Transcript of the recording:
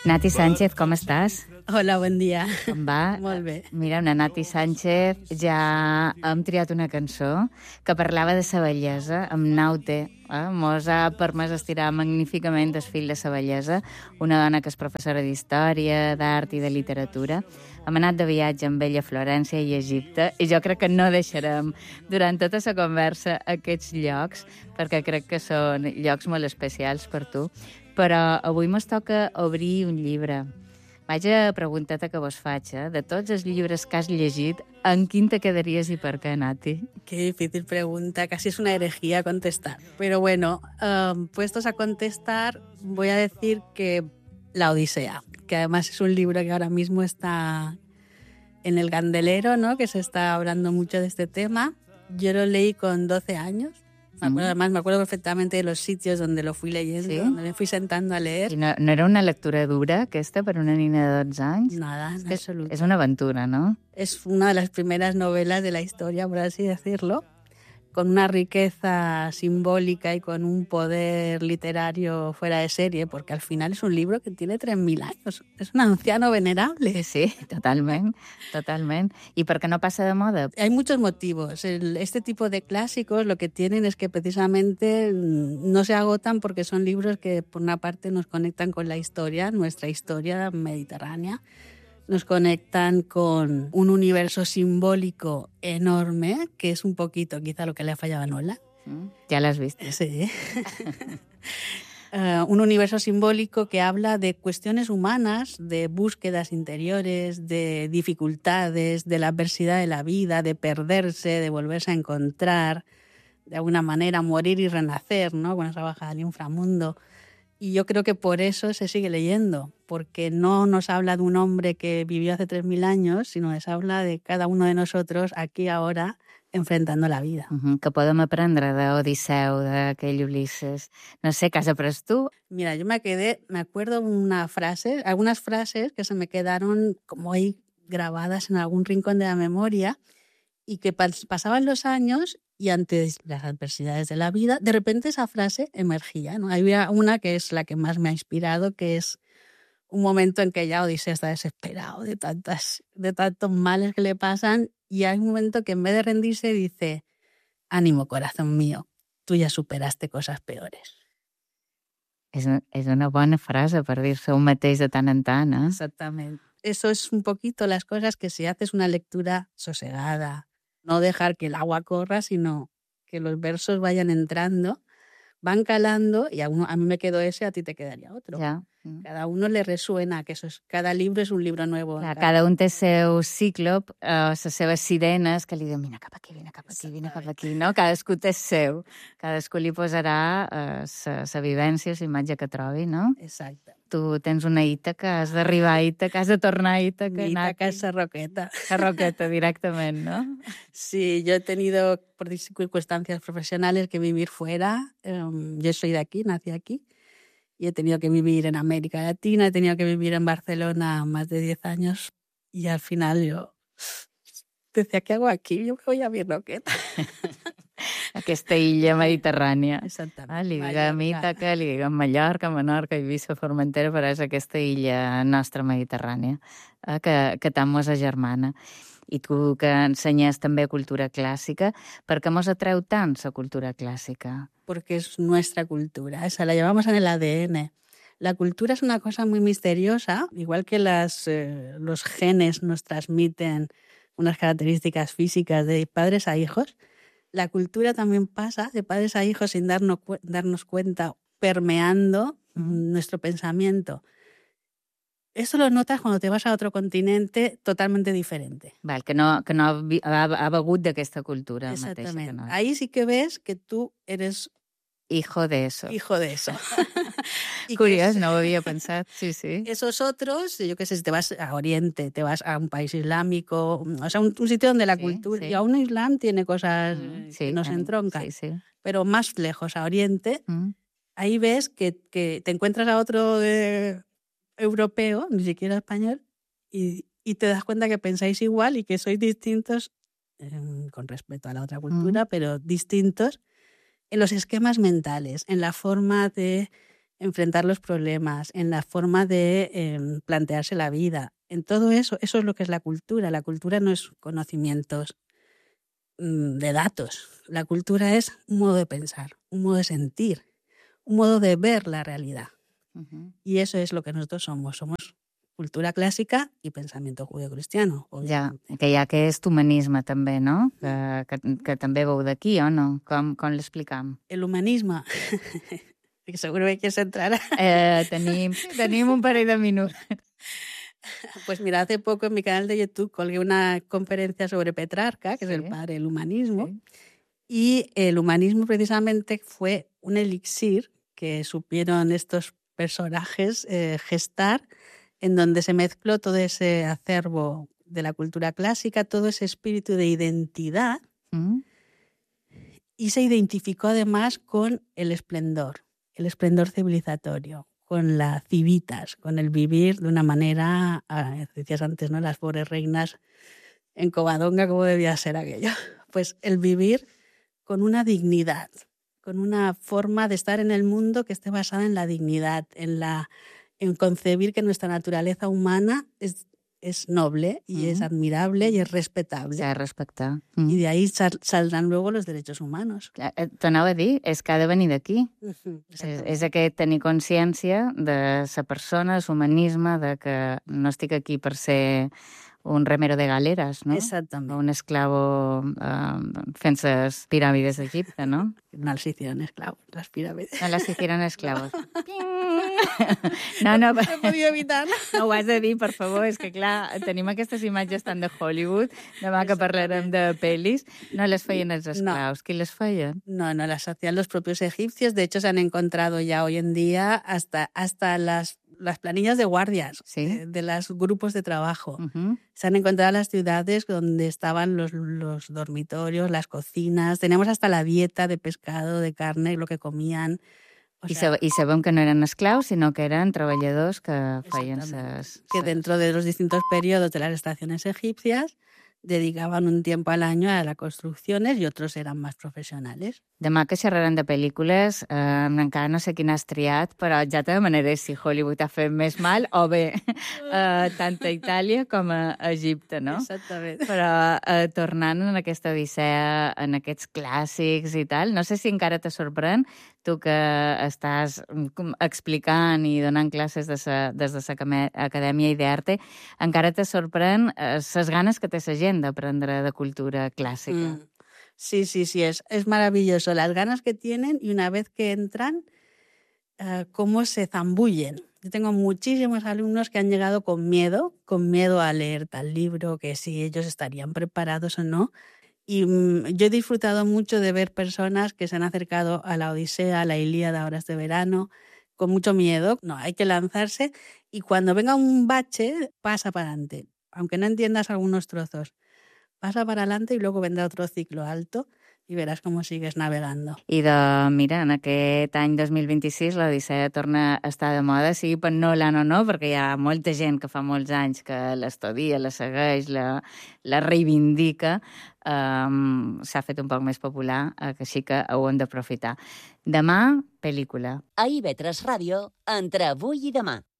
Nati Sánchez, com estàs? Hola, bon dia. Com va? Molt bé. Mira, una Nati Sánchez, ja hem triat una cançó que parlava de sa bellesa, amb Naute. Mos ha permès estirar magníficament el fil de sa bellesa, una dona que és professora d'història, d'art i de literatura. Hem anat de viatge amb ella a Florència i Egipte i jo crec que no deixarem durant tota la conversa aquests llocs, perquè crec que són llocs molt especials per tu. Però avui mos toca obrir un llibre. Vaig a preguntar-te que vos faig, de tots els llibres que has llegit, en quin te quedaries y por qué, Nati? Qué difícil pregunta, casi es una herejía contestar. Pero bueno, puestos a contestar, voy a decir que La Odisea, que además es un libro que ahora mismo está en el candelero, ¿no? Que se está hablando mucho de este tema. Yo lo leí con 12 años. Además, me acuerdo perfectamente de los sitios donde lo fui leyendo, ¿sí? Donde me fui sentando a leer. I no era una lectura dura, aquesta, per una nina de 12 anys? Nada, en absoluto. És una aventura, ¿no? Es una de las primeras novelas de la historia, por así decirlo, con una riqueza simbólica y con un poder literario fuera de serie, porque al final es un libro que tiene 3.000 años. Es un anciano venerable. Sí, totalment, totalment. I per què no passa de moda? Hay muchos motivos. Este tipo de clásicos lo que tienen es que precisamente no se agotan porque son libros que por una parte nos conectan con la historia, nuestra historia mediterránea, nos conectan con un universo simbólico enorme, que es un poquito quizá lo que le ha fallado a Nola. Ja l'has vist. Sí. Un universo simbólico que habla de cuestiones humanas, de búsquedas interiores, de dificultades, de la adversidad de la vida, de perderse, de volverse a encontrar, de alguna manera morir y renacer, ¿no? Cuando se baja al inframundo. Y yo creo que por eso se sigue leyendo, porque no nos habla de un hombre que vivió hace 3.000 años, sino nos habla de cada uno de nosotros aquí ahora enfrentando la vida. Que podem aprendre d'Odisseu, d'aquell Ulises. No sé, què has après tu? Mira, yo me acuerdo algunas frases que se me quedaron como ahí grabadas en algún rincón de la memoria y que pasaban los años y ante las adversidades de la vida, de repente esa frase emergía, ¿no? Había una que es la que más me ha inspirado, que es un momento en que ya Odiseo está desesperado de tantos males que le pasan, y hay un momento que en vez de rendirse dice: ánimo, corazón mío, tú ya superaste cosas peores. És una bona frase per dir-se un mateix de tant en tant, eh? Exactamente. Eso es un poquito las cosas que si haces una lectura sosegada, no dejar que el agua corra, sino que los versos vayan entrando, van calando, y a mí me quedó ese, a ti te quedaría otro. Ja. Cada uno le resuena, que cada libro és un llibre nou. Clar, cada un té seu cíclop, les seves sirenes, que li diuen vine cap aquí, vine cap aquí, vine cap aquí, no? Cadascú té seu. Cadascú li posarà sa vivència, la imatge que trobi, no? Exacte. Tu tens una Ítaca, has d'arribar a Ítaca, has de tornar a Ítaca. Ítaca és Sarroqueta. Sarroqueta directament, ¿no? Sí, yo he tenido, por circunstancias profesionales, que vivir fuera. Yo soy de aquí, nací aquí. Y he tenido que vivir en América Latina, he tenido que vivir en Barcelona más de 10 años. Y al final yo decía, ¿qué hago aquí? Yo me voy a Birroqueta. Aquesta illa mediterrània. Exactament. Li diguem Ítaca, li diguem Mallorca, Menorca, Eivissa, Formentera, però és aquesta illa nostra mediterrània que tant mos agermana. I tu que ensenyes també cultura clàssica, per què mos atreu tant la cultura clàssica? Porque es nuestra cultura, esa la llevamos en el ADN. La cultura es una cosa muy misteriosa, igual que los genes nos transmiten unas características físicas de padres a hijos. La cultura también pasa de padres a hijos sin darnos cuenta, permeando nuestro pensamiento. Eso lo notas cuando te vas a otro continente totalmente diferente. Val, que no ha begut d'aquesta cultura mateixa. Exactament. Ahí sí que ves que tú eres hijo de eso. Hijo de eso. Curiós, no ho havia pensat, sí, sí. Esos otros, yo qué sé, si te vas a Oriente, te vas a un país islámico, o sea, un sitio donde la cultura... Sí. Y aún Islam tiene cosas que nos entroncan. Sí, sí. Pero más lejos, a Oriente, ahí ves que te encuentras a otro europeo, ni siquiera español, y te das cuenta que pensáis igual y que sois distintos, con respeto a la otra cultura, pero distintos en los esquemas mentales, en la forma de enfrentar los problemas, en la forma de plantearse la vida. En todo eso, eso es lo que es la cultura. La cultura no es conocimientos de datos. La cultura es un modo de pensar, un modo de sentir, un modo de ver la realidad. Y eso es lo que nosotros somos. Somos cultura clàssica i pensamiento judeocristiano. Ja, que hi ha aquest humanisme també, no? Que també veu d'aquí, o no? Com l'explicam? El humanisme, que segurament que s'entrarà. Tenim un parell de minuts. Pues mira, hace poco en mi canal de YouTube colgué una conferencia sobre Petrarca, que es el padre del humanismo, y el humanismo precisamente fue un elixir que supieron estos personajes gestar, en donde se mezcló todo ese acervo de la cultura clásica, todo ese espíritu de identidad, y se identificó además con el esplendor civilizatorio, con la civitas, con el vivir de una manera, decías antes, ¿no? Las pobres reinas en Covadonga, ¿cómo debía ser aquello? Pues el vivir con una dignidad, con una forma de estar en el mundo que esté basada en la dignidad, en concebir que nuestra naturaleza humana es noble y es admirable y es respetable. S'ha de respectar. Y de ahí saldrán luego los derechos humanos. T'anava a dir, és que ha de venir d'aquí. És aquest tenir consciència de la persona, de l'humanisme, de que no estic aquí per ser un remero de galeres, no? Exactament. Un esclavo fent les piràmides d'Egipte, no? No les hicieron esclavos, las pirámides. No les hicieron esclavos. No he podido evitar. No ho has de dir, per favor, és que clar, tenim aquestes imatges tant de Hollywood, demà que parlarem de pel·lis, no les feien els esclaus. Qui les feien? No, las hacían los propios egipcios. De hecho, se han encontrado ya hoy en día hasta las planillas de guardias, ¿sí? De los grupos de trabajo. Se han encontrado las ciudades donde estaban los dormitorios, las cocinas. Tenemos hasta la dieta de pescado, de carne, lo que comían. I sabem que no eren esclaus, sinó que eren treballadors que feien que dentro de los distintos periodos de las estaciones egipcias dedicaban un tiempo al año a las construcciones y otros eran más profesionales. Demà que xerrarem de pel·lícules, encara no sé quina has triat, però ja te demanaré si Hollywood ha fet més mal o bé, tant a Itàlia com a Egipte, no? Exactament. Però tornant en aquesta odissea, en aquests clàssics i tal, no sé si encara te sorprèn, tu que estàs explicant i donant classes des de l'Acadèmia Idearte, encara te sorprèn les ganes que té la gent d'aprendre de cultura clàssica. Sí, es maravilloso. Las ganas que tienen y una vez que entran, cómo se zambullen. Yo tengo muchísimos alumnos que han llegado con miedo a leer tal libro, que si ellos estarían preparados o no. Y yo he disfrutado mucho de ver personas que se han acercado a la Odisea, a la Ilíada ahora este verano, con mucho miedo. No, hay que lanzarse y cuando venga un bache, pasa para adelante. Aunque no entiendas algunos trozos. Pasa para adelante y luego vendrá otro ciclo alto y verás cómo sigues navegando. I mira, en aquest any 2026 l'Odissea torna a estar de moda, sigui per Nolan o no, perquè hi ha molta gent que fa molts anys que l'estudia, la segueix, la reivindica, s'ha fet un poc més popular, així que ho hem d'aprofitar. Demà, pel·lícula. A IB3 Ràdio, entre avui i demà.